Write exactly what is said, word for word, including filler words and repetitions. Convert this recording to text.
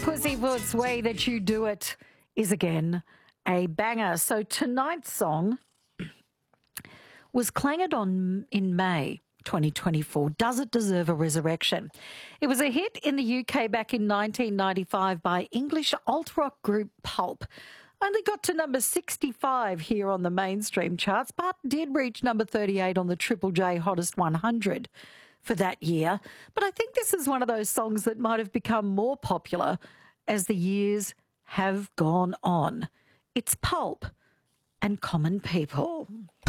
Pussyfoot's Way That You Do It is again a banger. So tonight's song was clanged on in May twenty twenty-four. Does It Deserve a Resurrection? It was a hit in the U K back in nineteen ninety-five by English alt-rock group Pulp. Only got to number sixty-five here on the mainstream charts, but did reach number thirty-eight on the Triple J Hottest one hundred for that year. But I think this is one of those songs that might have become more popular as the years have gone on. It's Pulp and Common People.